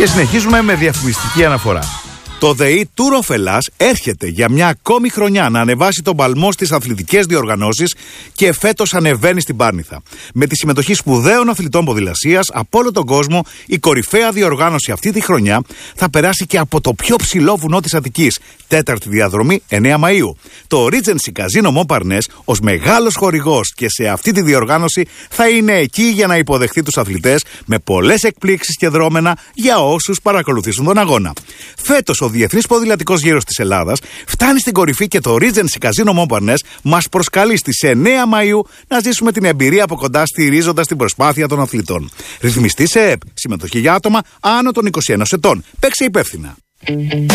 Και συνεχίζουμε με διαφημιστική αναφορά. Το ΔΕΗ Tour of Hellas έρχεται για μια ακόμη χρονιά να ανεβάσει τον παλμό στις αθλητικές διοργανώσεις και φέτος ανεβαίνει στην Πάρνηθα. Με τη συμμετοχή σπουδαίων αθλητών ποδηλασίας από όλο τον κόσμο, η κορυφαία διοργάνωση αυτή τη χρονιά θα περάσει και από το πιο ψηλό βουνό της Αττικής, τέταρτη διαδρομή 9 Μαΐου. Το Regency Casino Montparnasse ως μεγάλος χορηγός και σε αυτή τη διοργάνωση θα είναι εκεί για να υποδεχθεί τους αθλητές με πολλές εκπλήξεις και δρόμενα για όσους παρακολουθήσουν τον αγώνα. Φέτος ο Διεθνής Ποδηλατικός Γύρος της Ελλάδας φτάνει στην κορυφή και το Regency Casino Montparnasse μας προσκαλεί στις 9 Μαΐου να ζήσουμε την εμπειρία από κοντά, στηρίζοντας την προσπάθεια των αθλητών. Ρυθμιστή σε ΕΕΠ. Συμμετοχή για άτομα άνω των 21 ετών. Παίξε υπεύθυνα.